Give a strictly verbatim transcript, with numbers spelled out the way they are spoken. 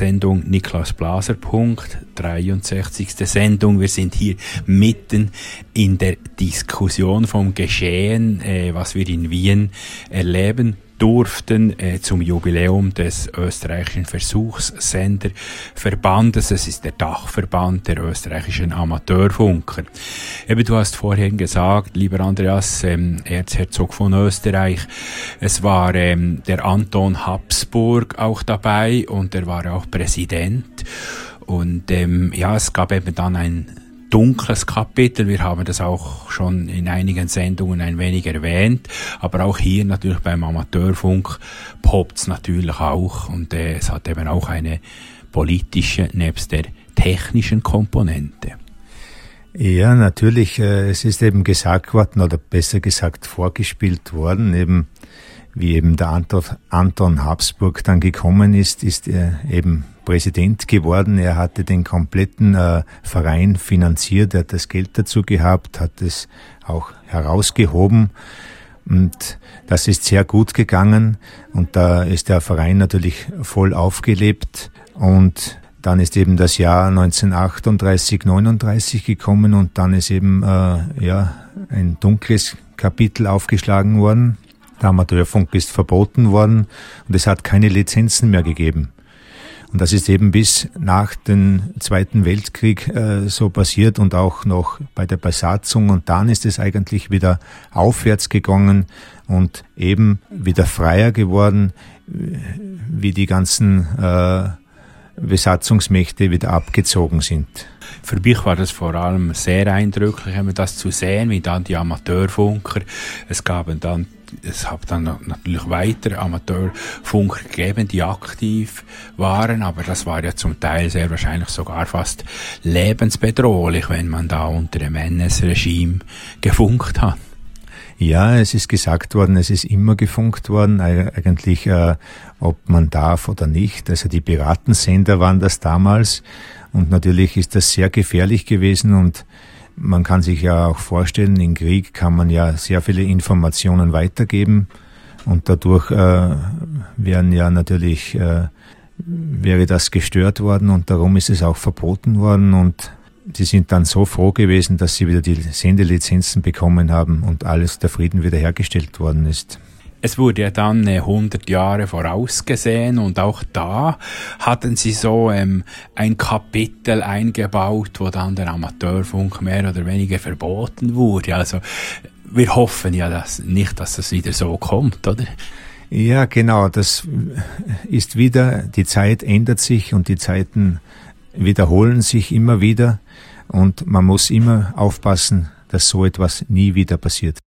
Sendung Niklas Blaser Punkt, dreiundsechzigste Sendung. Wir sind hier mitten in der Diskussion vom Geschehen, äh, was wir in Wien erleben durften äh, zum Jubiläum des österreichischen Versuchssenderverbandes. Es ist der Dachverband der österreichischen Amateurfunker. Eben, du hast vorhin gesagt, lieber Andreas, ähm, Erzherzog von Österreich, es war ähm, der Anton Habsburg auch dabei und er war auch Präsident. Und ähm, ja, es gab eben dann ein dunkles Kapitel. Wir haben das auch schon in einigen Sendungen ein wenig erwähnt, aber auch hier natürlich beim Amateurfunk poppt es natürlich auch und äh, es hat eben auch eine politische nebst der technischen Komponente. Ja, natürlich, äh, es ist eben gesagt worden, oder besser gesagt vorgespielt worden, eben wie eben der Anton, Anton Habsburg dann gekommen ist, ist er eben Präsident geworden. Er hatte den kompletten äh, Verein finanziert, er hat das Geld dazu gehabt, hat es auch herausgehoben und das ist sehr gut gegangen und da ist der Verein natürlich voll aufgelebt und dann ist eben das Jahr neunzehnhundertachtunddreißig, neununddreißig gekommen und dann ist eben äh, ja ein dunkles Kapitel aufgeschlagen worden. Der Amateurfunk ist verboten worden und es hat keine Lizenzen mehr gegeben. Und das ist eben bis nach dem Zweiten Weltkrieg äh, so passiert und auch noch bei der Besatzung. Und dann ist es eigentlich wieder aufwärts gegangen und eben wieder freier geworden, wie die ganzen äh, Besatzungsmächte wieder abgezogen sind. Für mich war das vor allem sehr eindrücklich, das zu sehen, wie dann die Amateurfunker, es gab dann Es hat dann natürlich weitere Amateurfunker gegeben, die aktiv waren, aber das war ja zum Teil sehr wahrscheinlich sogar fast lebensbedrohlich, wenn man da unter dem N S-Regime gefunkt hat. Ja, es ist gesagt worden, es ist immer gefunkt worden, eigentlich äh, ob man darf oder nicht. Also die Piratensender waren das damals und natürlich ist das sehr gefährlich gewesen und man kann sich ja auch vorstellen, im Krieg kann man ja sehr viele Informationen weitergeben und dadurch äh, werden ja natürlich, äh, wäre das gestört worden und darum ist es auch verboten worden und sie sind dann so froh gewesen, dass sie wieder die Sendelizenzen bekommen haben und alles, der Frieden wiederhergestellt worden ist. Es wurde ja dann äh, hundert Jahre vorausgesehen und auch da hatten sie so ähm, ein Kapitel eingebaut, wo dann der Amateurfunk mehr oder weniger verboten wurde. Also wir hoffen ja dass nicht, dass das wieder so kommt, oder? Ja, genau. Das ist wieder, die Zeit ändert sich und die Zeiten wiederholen sich immer wieder und man muss immer aufpassen, dass so etwas nie wieder passiert.